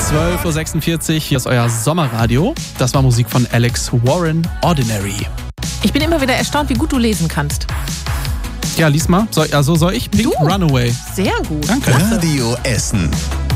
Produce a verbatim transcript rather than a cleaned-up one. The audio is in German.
zwölf Uhr sechsundvierzig, hier ist euer Sommerradio. Das war Musik von Alex Warren, Ordinary. Ich bin immer wieder erstaunt, wie gut du lesen kannst. Ja, lies mal. Soll, also soll ich? Pink Du? Runaway. Sehr gut. Danke. Radio Essen.